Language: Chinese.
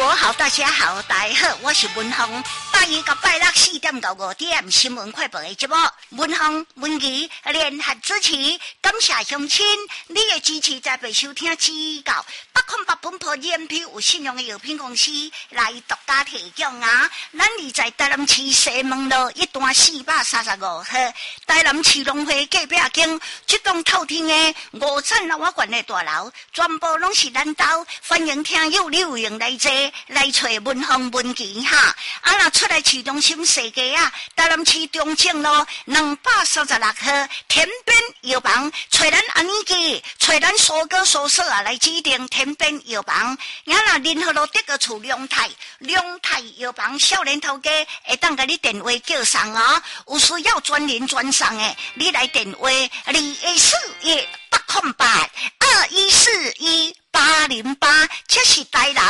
好，大家好，大家好，我是文芳。拜一到拜六4点到5点，新闻快报的节目，文芳、文琪联合主持。感谢乡亲你的支持，再被收听指教。808本铺烟票有信用的药品公司来独家提供啊！咱伫在台南市西门路1段435号，台南市农会隔壁间，这栋透天的5层楼啊悬的大楼，全部拢是咱兜。欢迎听友你有闲来坐，来找文芳、文琪哈！啊，若出来市中心踅街啊，台南市中正路236号田边药房，找咱安尼记，找咱苏哥苏嫂啊来指定田边药房。然后任何路得个厝龙泰药房少年头家会当甲你电话叫上哦，有需要专人专送的，你来电话21418082141。808，这是台南